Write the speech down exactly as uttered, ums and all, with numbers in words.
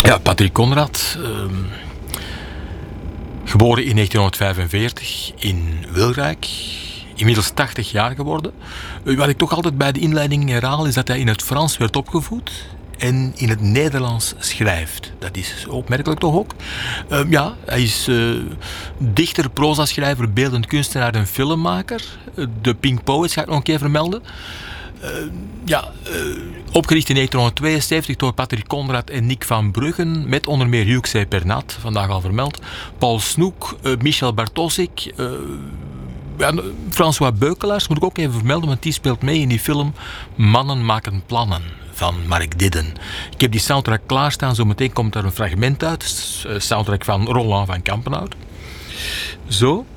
Ja, Patrick Conrad, uh, geboren in negentienhonderdvijfenveertig in Wilrijk, inmiddels tachtig jaar geworden. Uh, wat ik toch altijd bij de inleiding herhaal, is dat hij in het Frans werd opgevoed en in het Nederlands schrijft. Dat is opmerkelijk toch ook. Uh, ja, hij is uh, dichter, prozaschrijver, beeldend kunstenaar en filmmaker. Uh, de Pink Poets ga ik nog een keer vermelden. Uh, ja, uh, opgericht in negentienhonderdtweeënzeventig door Patrick Conrad en Nick van Bruggen, met onder meer Hugh C. Pernat, vandaag al vermeld, Paul Snoek, uh, Michel Bartosik, uh, ja, François Beukelaars, moet ik ook even vermelden, want die speelt mee in die film Mannen maken plannen van Mark Didden. Ik heb die soundtrack klaarstaan, zometeen komt er een fragment uit, uh, soundtrack van Roland van Kampenhout. Zo.